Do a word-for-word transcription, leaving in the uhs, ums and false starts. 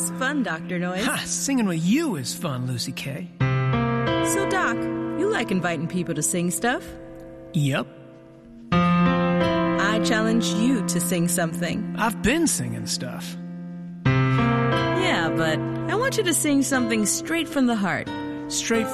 is fun, Doctor Noise. Ha! Singing with you is fun, Lucy Kay. So, Doc, you like inviting people to sing stuff? Yep. I challenge you to sing something. I've been singing stuff. Yeah, but I want you to sing something straight from the heart. Straight